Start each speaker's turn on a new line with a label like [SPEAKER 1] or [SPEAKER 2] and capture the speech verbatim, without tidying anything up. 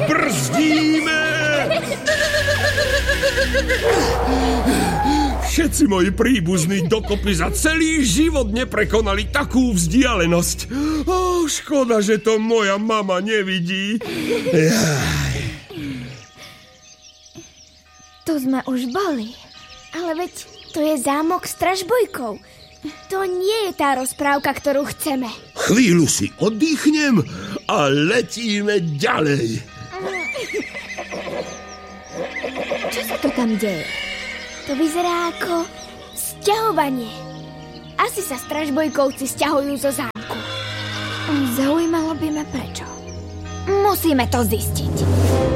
[SPEAKER 1] Brzdíme! Všetci moji príbuzní dokopy za celý život neprekonali takú vzdialenosť. Oh, škoda, že to moja mama nevidí. Jaj.
[SPEAKER 2] Tu sme už boli, ale veď to je zámok s Stražbojkou. To nie je tá rozprávka, ktorú chceme.
[SPEAKER 1] Chvíľu si oddychnem a letíme ďalej.
[SPEAKER 2] Čo sa to tam deje? To vyzerá ako sťahovanie. Asi sa Stražbojkovci sťahujú zo zámku. Zaujímalo by ma prečo. Musíme to zistiť.